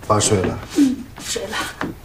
爸睡了。 睡了。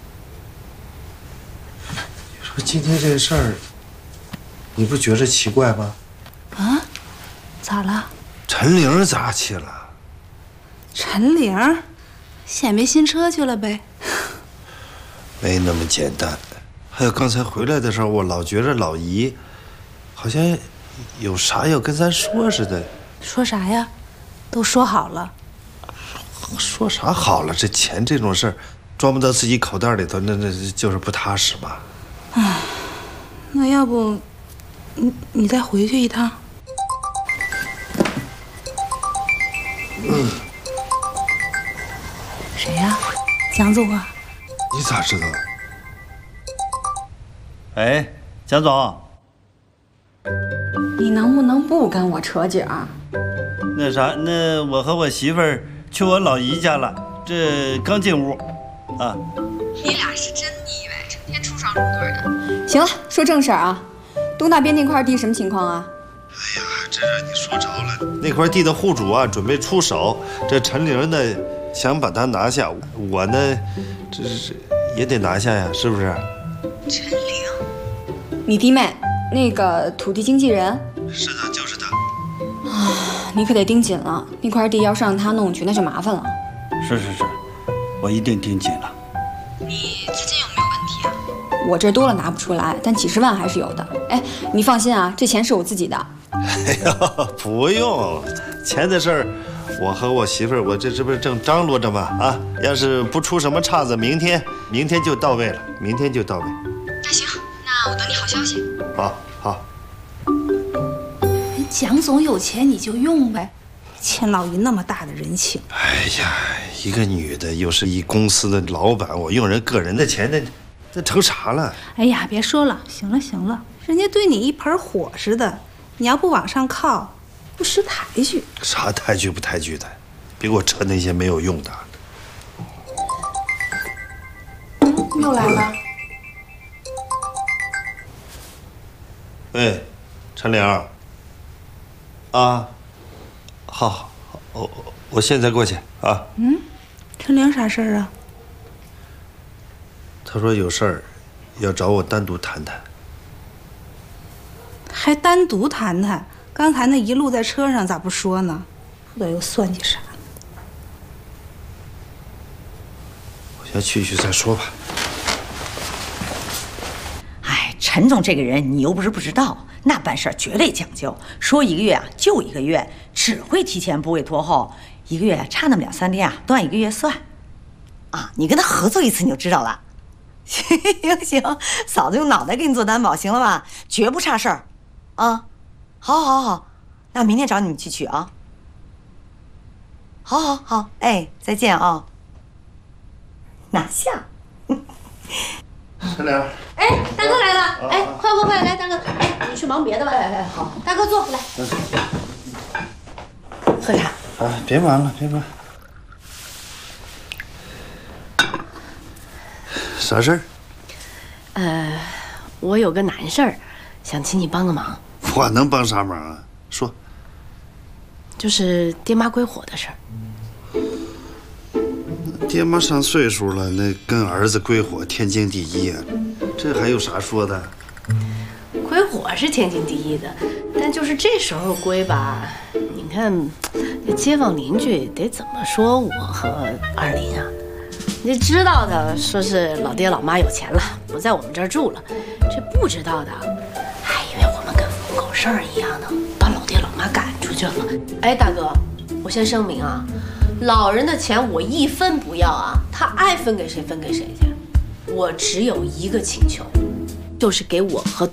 你说今天这事儿，你不觉着奇怪吗？ 啊？咋了？ 陈玲咋去了？ 陈玲，先别新车去了呗。 没那么简单。还有刚才回来的时候，我老觉着老姨好像有啥要跟咱说似的。 说啥呀？都说好了。 说啥好了？这钱这种事儿，装不到自己口袋里头，那就是不踏实嘛。 唉，那要不，你再回去一趟。谁呀？蒋总啊？ 你咋知道？ 哎，蒋总， 你能不能不跟我扯景？ 那啥，那我和我媳妇儿去我老姨家了，这刚进屋，啊。 你俩是真腻歪，成天出双入对的。行了，说正事儿啊，东大边那块地什么情况啊？ 哎呀，这让你说着了。那块地的户主啊，准备出手，这陈玲呢想把它拿下，我呢，这是也得拿下呀，是不是？ 陈玲，你弟妹那个土地经纪人？ 是的，就是他。 你可得盯紧了，那块地要是让他弄去，那就麻烦了。 是，我一定盯紧了。 你资金有没有问题啊？我这多了拿不出来，但几十万还是有的。哎，你放心啊，这钱是我自己的。 哎呀，不用，钱的事儿，我和我媳妇儿，我这不是正张罗着吗？啊，要是不出什么岔子，明天就到位了，明天就到位。 那行，那我等你好消息。 好。 蒋总有钱你就用呗，欠老姨那么大的人情。 哎呀，一个女的又是一公司的老板，我用人个人的钱，那成啥了？ 哎呀，别说了，行了，人家对你一盆火似的，你要不往上靠，不识抬举。 啥抬举不抬举的，别给我扯那些没有用的。 又来了。 喂，陈玲。啊，好，我现在过去啊。 陈玲啥事儿啊？ 他说有事儿，要找我单独谈谈。 还单独谈谈？刚才那一路在车上咋不说呢？不知道又算计啥呢？ 我先去再说吧。 哎，陈总这个人你又不是不知道。那办事绝对讲究，说1个月啊就1个月，只会提前不会拖后，1个月差那么2、3天啊都按1个月算，啊，你跟他合作一次你就知道了。行，嫂子用脑袋给你做担保，行了吧？绝不差事儿，啊，好，那明天找你们去取啊。好，哎，再见啊。哪像？ 陈玲。 哎，大哥来了！哎，快来，大哥！哎，你去忙别的吧。哎，好，大哥坐来。 喝茶。 啊，别忙了。啥事儿？ 我有个难事儿，想请你帮个忙。 我能帮啥忙啊？说。 就是爹妈归伙的事儿。 爹妈上岁数了，那跟儿子归伙天经地义啊，这还有啥说的？ 归伙是天经地义的，但就是这时候归吧，你看，这街坊邻居得怎么说我和二林啊？你知道的说是老爹老妈有钱了，不在我们这儿住了；这不知道的，还以为我们跟疯狗剩儿一样呢，把老爹老妈赶出去了。哎，大哥，我先声明啊。老人的钱我1分不要啊，他爱分给谁分给谁去。我只有一个请求，就是给我和